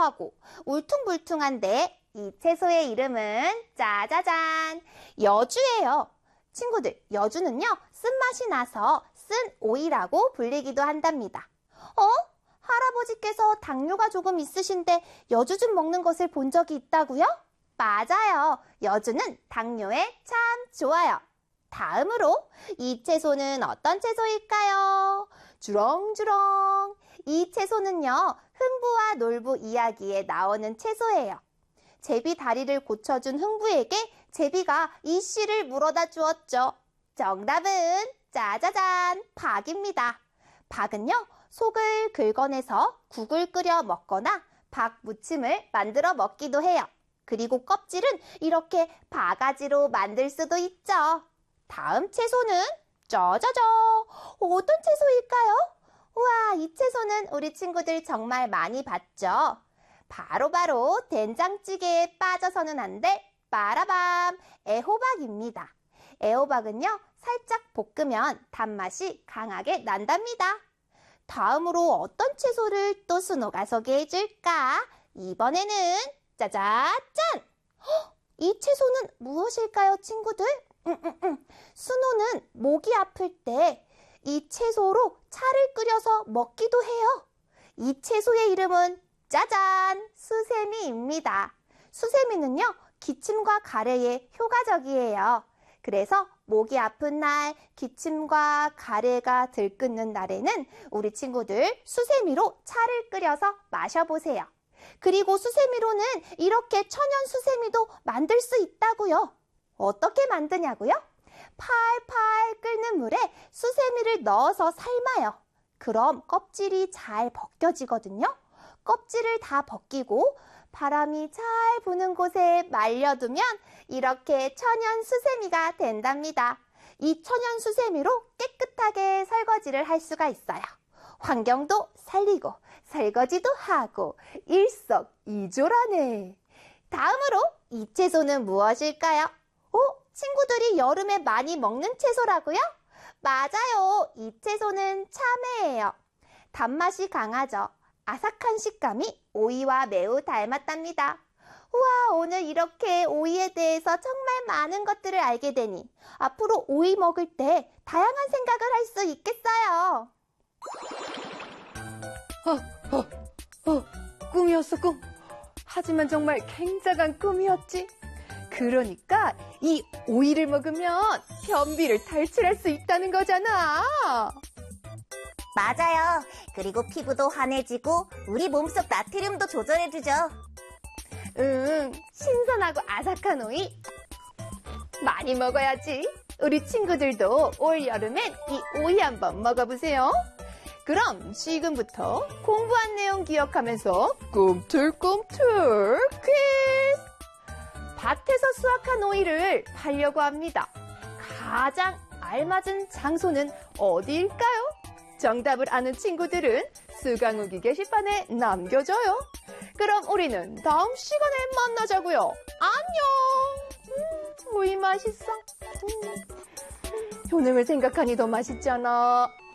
고소하고 울퉁불퉁한데 이 채소의 이름은 짜자잔, 여주예요. 친구들, 여주는요, 쓴맛이 나서 쓴 오이라고 불리기도 한답니다. 할아버지께서 당뇨가 조금 있으신데 여주 좀 먹는 것을 본 적이 있다고요? 맞아요. 여주는 당뇨에 참 좋아요. 다음으로 이 채소는 어떤 채소일까요? 주렁주렁. 이 채소는요, 흥부와 놀부 이야기에 나오는 채소예요. 제비 다리를 고쳐준 흥부에게 제비가 이 씨를 물어다 주었죠. 정답은 짜자잔, 박입니다. 박은요, 속을 긁어내서 국을 끓여 먹거나 박 무침을 만들어 먹기도 해요. 그리고 껍질은 이렇게 바가지로 만들 수도 있죠. 다음 채소는 짜자잔, 어떤 채소일까요? 우와, 이 채소는 우리 친구들 정말 많이 봤죠? 바로 된장찌개에 빠져서는 안 될 빠라밤, 애호박입니다. 애호박은요, 살짝 볶으면 단맛이 강하게 난답니다. 다음으로 어떤 채소를 또 순호가 소개해 줄까? 이번에는 짜자짠! 이 채소는 무엇일까요, 친구들? 순호는 목이 아플 때 이 채소로 차를 끓여서 먹기도 해요. 이 채소의 이름은 짜잔! 수세미입니다. 수세미는요, 기침과 가래에 효과적이에요. 그래서 목이 아픈 날, 기침과 가래가 들끓는 날에는 우리 친구들 수세미로 차를 끓여서 마셔보세요. 그리고 수세미로는 이렇게 천연 수세미도 만들 수 있다고요. 어떻게 만드냐고요? 팔팔 끓는 물에 수세미를 넣어서 삶아요. 그럼 껍질이 잘 벗겨지거든요. 껍질을 다 벗기고 바람이 잘 부는 곳에 말려두면 이렇게 천연 수세미가 된답니다. 이 천연 수세미로 깨끗하게 설거지를 할 수가 있어요. 환경도 살리고 설거지도 하고 일석이조라네. 다음으로 이 채소는 무엇일까요? 친구들이 여름에 많이 먹는 채소라고요? 맞아요. 이 채소는 참외예요. 단맛이 강하죠. 아삭한 식감이 오이와 매우 닮았답니다. 우와, 오늘 이렇게 오이에 대해서 정말 많은 것들을 알게 되니 앞으로 오이 먹을 때 다양한 생각을 할 수 있겠어요. 꿈이었어, 꿈. 하지만 정말 굉장한 꿈이었지. 그러니까 이 오이를 먹으면 변비를 탈출할 수 있다는 거잖아. 맞아요. 그리고 피부도 환해지고 우리 몸속 나트륨도 조절해주죠. 신선하고 아삭한 오이 많이 먹어야지. 우리 친구들도 올 여름엔 이 오이 한번 먹어보세요. 그럼 지금부터 공부한 내용 기억하면서 꿈틀꿈틀 퀴즈! 밭에서 수확한 오이를 팔려고 합니다. 가장 알맞은 장소는 어디일까요? 정답을 아는 친구들은 수강후기 게시판에 남겨줘요. 그럼 우리는 다음 시간에 만나자고요. 안녕. 오이 맛있어. 효능을 생각하니 더 맛있잖아.